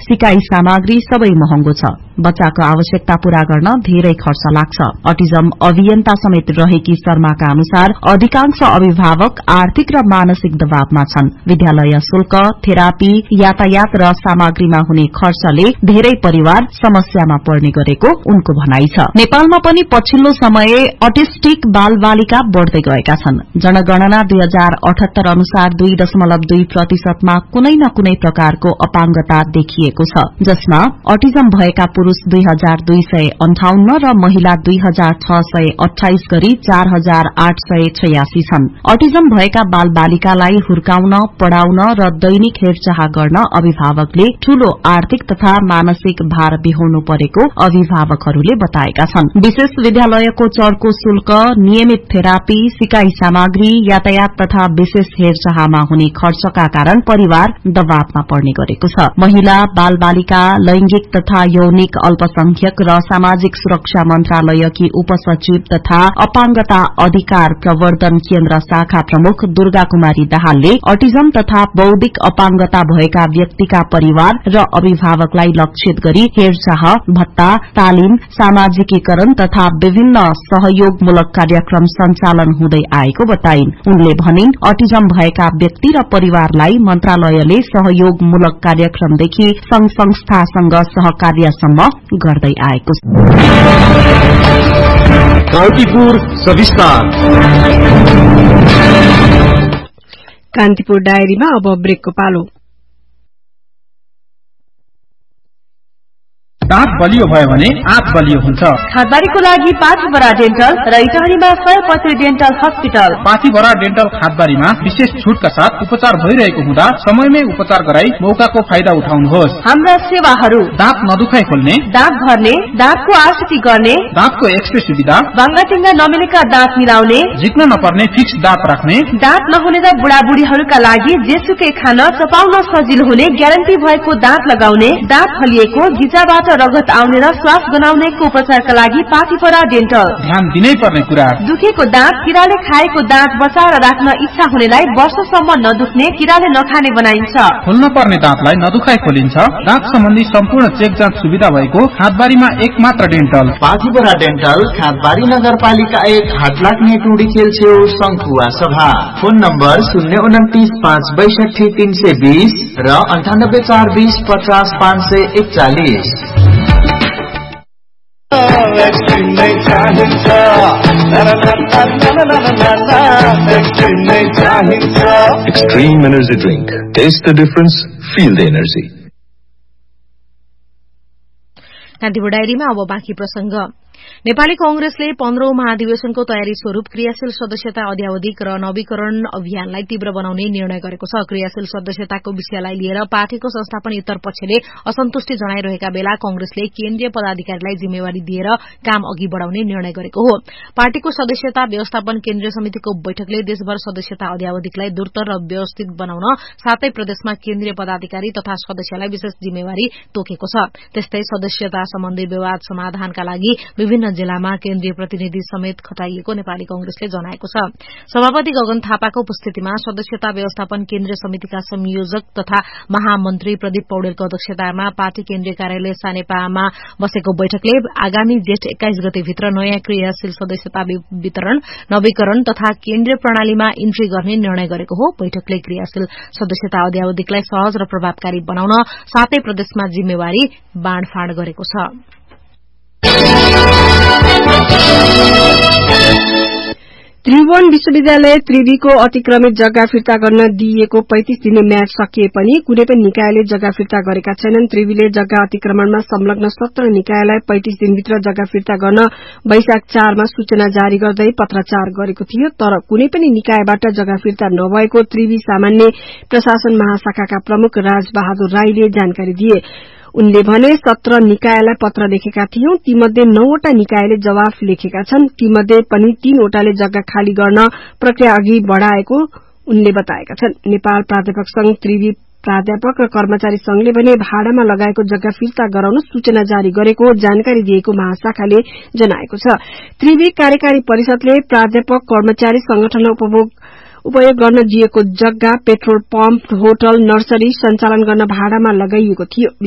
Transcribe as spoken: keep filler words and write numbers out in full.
सिकाई सामग्री सबै महँगो छ। बच्चाको आवश्यकता पूरा गर्न धेरै खर्च लाग्छ। अटिजम अभियन्ता समेत रहेकी शर्माका अनुसार अधिकांश अभिभावक आर्थिक र मानसिक दबावमा छन्। विद्यालय शुल्क, थेरापी, यातायात र सामग्रीमा हुने खर्चले धेरै परिवार समस्यामा पर्ने गरेको उनको भनाइ छ। नेपालमा पनि पछिल्लो समय अटिस्टिक बालबालिका बढ़दै गएका छन्। जनगणना दुई हजार अठहत्तर अनुसार दुई दशमलव दुई प्रतिशतमा कुनै न कुनै प्रकारको अपाङ्गता देखिएको छ, जसमा अटिजम भएका पुरूष दुई हजार दुई सय अन्ठाउन्न र महिला दुई हजार छ सय अठाइस गरी चार हजार आठ सय छयासी छन्। अटिजम भएका बाल बालिकालाई हुर्काउन, पढ़ाउन र दैनिक हेरचाह गर्न अभिभावकले ठूलो आर्थिक तथा मानसिक भार बिहोर्नु परेको अभिभावकहरूले बताएका छन्। विशेष विद्यालयको चर्को शुल्क, नियमित थेरापी, सिकाई सामग्री, यातायात तथा विशेष हेरचाहमा हुने खर्चका कारण परिवार दबावमा पर्ने गरेको छ। महिला, बाल बालिका, लैंगिक तथा यौनिक अल्पसंख्यक र सामाजिक सुरक्षा मन्त्रालयकी उपसचिव तथा अपाङ्गता अधिकार प्रवर्धन केन्द्र शाखा प्रमुख दुर्गा कुमारी दाहालले अटिजम तथा बौद्धिक अपाङ्गता भएका व्यक्तिका परिवार र अभिभावकलाई लक्षित गरी हेरचाह, भत्ता, तालिम, सामाजिकीकरण तथा विभिन्न सहयोगमूलक कार्यक्रम सञ्चालन हुँदै आएको बताइन्। उनले भनिन्, अटिजम भएका व्यक्ति र परिवारलाई मन्त्रालयले सहयोगमूलक कार्यक्रमदेखि संघ संस्थासँग सहकार्यसम्म गर्दै आएको छ। कान्तिपुर सविस्तार। कान्तिपुर डायरीमा अब ब्रेकको पालो। दाँत बलियो भयो भने आँत बलियो हुन्छ। खादबारीको लागि पाथीभरा डेन्टल र इटहरीमा सय पत्री डेन्टल हस्पिटल। पाथीभरा डेन्टल खादबारीमा विशेष छुटका साथ उपचार भइरहेको हुँदा समयमै उपचार गराई मौकाको फाइदा उठाउनुहोस्। हाम्रा सेवाहरू: दाँत नदुखाइ खोल्ने, दाँत भर्ने, दाँतको आरसीटी गर्ने, दाँतको एक्सरे सुविधा, बाङ्गाटिङ्गा नमिलेका दाँत मिलाउने, झिक्न नपर्ने फिक्स दाँत राख्ने, दाँत नहुने र बुढाबुढीहरूका लागि जेसुकै खान चपाउन सजिलो हुने ग्यारेन्टी भएको दाँत लगाउने, दाँत फलिएको, गिजाबाट रगत आउने र श्वास गनाउनेको उपचारका लागि पाथीभरा डेन्टल। ध्यान दिनै पर्ने कुरा: दुखेको दाँत, किराले खाएको दाँत बचाएर राख्न इच्छा हुनेलाई वर्षसम्म नदुख्ने, किराले नखाने बनाइन्छ। खोल्न पर्ने दाँतलाई नदुखाइ खोलिन्छ। दाँत सम्बन्धी सम्पूर्ण चेक जाँच सुविधा भएको खादबारीमा एक मात्र डेन्टल। पाथीभरा डेन्टल, खादबारी नगरपालिका एक, हाटलाग्ने टुडी खेल छेउ, शंखुवा सभा। फोन नम्बर शून्य उन्तिस पाँच बैसठी तीन सय बीस र अन्ठानब्बे चार बीस पचास पाँच सय एकचालिस। Extreme energy drink. Taste the difference. Feel the energy. Kantipur डायरीमा अब बाँकी प्रसंग। नेपाली कांग्रेसले पन्ध्रौं महाधिवेशनको तयारी स्वरूप क्रियाशील सदस्यता अध्यावधिक र नवीकरण अभियानलाई तीव्र बनाउने निर्णय गरेको छ। क्रियाशील सदस्यताको विषयलाई लिएर पार्टीको संस्थापन इतर पक्षले असन्तुष्टि जनाइरहेका बेला कांग्रेसले केन्द्रीय पदाधिकारीलाई जिम्मेवारी दिएर काम अघि बढ़ाउने निर्णय गरेको हो। पार्टीको सदस्यता व्यवस्थापन केन्द्रीय समितिको बैठकले देशभर सदस्यता अध्यावधिकलाई द्रुत र व्यवस्थित बनाउन सातै प्रदेशमा केन्द्रीय पदाधिकारी तथा सदस्यलाई विशेष जिम्मेवारी तोकेको छ। त्यस्तै सदस्यता सम्बन्धी विवाद समाधानका लागि विभिन्न जिल्लामा केन्द्रीय प्रतिनिधि समेत खटाइएको नेपाली कांग्रेसले जनाएको छ। सभापति गगन थापाको उपस्थितिमा सदस्यता व्यवस्थापन केन्द्रीय समितिका संयोजक तथा महामन्त्री प्रदीप पौडेलको अध्यक्षतामा पार्टी केन्द्रीय कार्यालय सानेपामा बसेको बैठकले आगामी जेठ एक्काइस गते भित्र नयाँ क्रियाशील सदस्यता वितरण, नवीकरण तथा केन्द्रीय प्रणालीमा इन्ट्री गर्ने निर्णय गरेको हो। बैठकले क्रियाशील सदस्यता अध्यावधिकलाई सहज र प्रभावकारी बनाउन सातै प्रदेशमा जिम्मेवारी बाँडफाँड गरेको छ। त्रिभुवन विश्वविद्यालय त्रिवीको अतिक्रमित जग्गा फिर्ता गर्न दिइएको पैंतीस दिने म्याद सकिए पनि कुनै पनि निकायले जग्गा फिर्ता गरेका छैनन्। त्रिवीले जग्गा अतिक्रमणमा संलग्न सत्र निकायलाई पैंतीस दिनभित्र जग्गा फिर्ता गर्न वैशाख चारमा सूचना जारी गर्दै पत्राचार गरेको थियो। तर कुनै पनि निकायबाट जग्गा फिर्ता नभएको त्रिवी सामान्य प्रशासन महाशाखाका प्रमुख राजबहादुर राईले जानकारी दिए। उनले भने सत्र निकायलाई पत्र लेखेका थियौं, तीमध्ये नौवटा निकायले जवाफ लेखेका छन्। तीमध्ये पनि तीनवटाले जग्गा खाली गर्न प्रक्रिया अघि बढ़ाएको उनले बताएका छन्। नेपाल प्राध्यापक संघ, त्रिवी प्राध्यापक र कर्मचारी संघले भने भाडामा लगाएको जग्गा फिर्ता गराउन सूचना जारी गरेको जानकारी दिएको महाशाखाले जनाएको छ। त्रिवी कार्यकारी परिषदले प्राध्यापक कर्मचारी संगठनलाई उपभोग उपयोग गर्न दिएको जग्गा पेट्रोल पम्प, होटल, नर्सरी सञ्चालन गर्न भाडामा लगाइएको थियो।